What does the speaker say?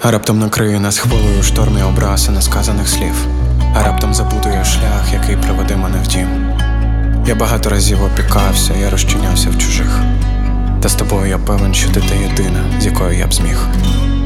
А раптом накриє нас хвилею шторм і образ і несказаних слів. А раптом забудую шлях, який приведе мене в дім. Я багато разів опікався, я розчинявся в чужих. Та з тобою я певен, що ти та єдина, з якою я б зміг.